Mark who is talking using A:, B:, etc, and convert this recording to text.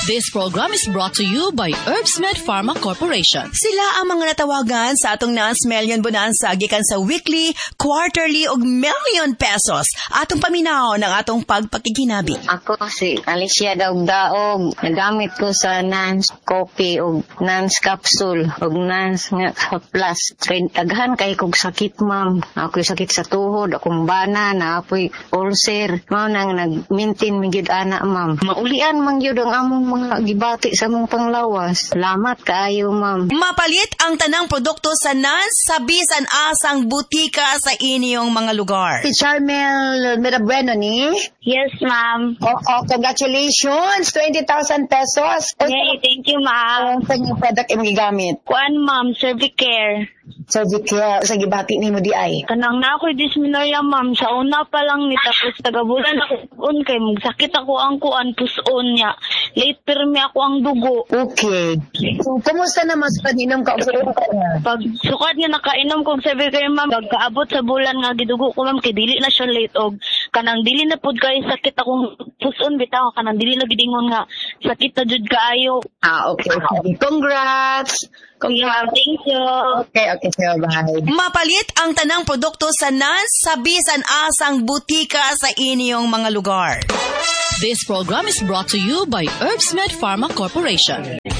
A: This program is brought to you by Herbsmed Pharma Corporation.
B: Sila ang mga natawagan sa atong Nance Million Bonanza gikan sa weekly, quarterly ug million pesos. Atong paminaw ng atong pagpakikinabi.
C: Ako si Alicia Daog-Daog. Nagamit ko sa Nance Coffee ug Nance Capsule ug Nance nga Plus. Daghan kay kog sakit, ma'am. Ako'y sakit sa tuhod, akong bana, naapoy ulcer. Mao nang nag-maintain mi gyud ana, ma'am. Maulian man gyud ang among mga gibati sa mong panglawas. Salamat kaayo, ma'am.
B: Mapalit ang tanang produkto sa Nance sa bisan asang butika sa inyong mga lugar.
D: Si Charmel Mirabueno ni?
E: Yes, ma'am.
D: Oo, congratulations! 20,000 pesos.
E: Yay, thank you, ma'am.
D: Ang kanyang product ay magigamit.
E: Kuan, ma'am, Cervicare.
D: Cervicare, sa gibati ni mo di ay.
E: Kanang na ako'y dysmenorrhea, ma'am. Sa una pa lang ni tapos tagabulan ako kay magsakit ako ang kuan puson niya. Late permi ako ang dugo.
D: Okay. So, kumusta naman sa pag-inom ka?
E: Pag sukat nga nakainom kong Cervicare, ma'am, pagkaabot sa bulan nga gidugo ko, ma'am, kay dili na siya late og kanang dili na pud kay sakit akong puson bitaw, kanang dili na gidingon nga sakit na jud kaayo.
D: Okay. Congrats!
E: Yeah, thank you.
D: Okay, so bye.
B: Mapalit ang tanang produkto sa Nance sa bisan asang butika sa inyong mga lugar.
A: This program is brought to you by Herbsmed Pharma Corporation.